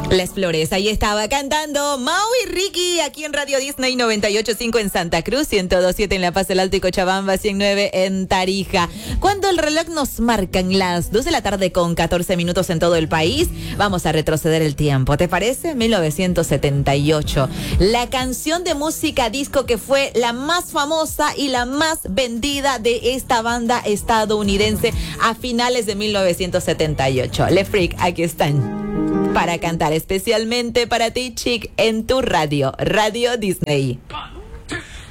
Les Flores, ahí estaba cantando Mau y Ricky aquí en Radio Disney 98.5 en Santa Cruz, 102.7 en La Paz del Alto y Cochabamba, 109 en Tarija. Cuando el reloj nos marcan las 2 de la tarde con 14 minutos en todo el país, vamos a retroceder el tiempo. ¿Te parece? 1978. La canción de música disco que fue la más famosa y la más vendida de esta banda estadounidense a finales de 1978. Le Freak, aquí están. Para cantar especialmente para ti, Chic, en tu radio, Radio Disney.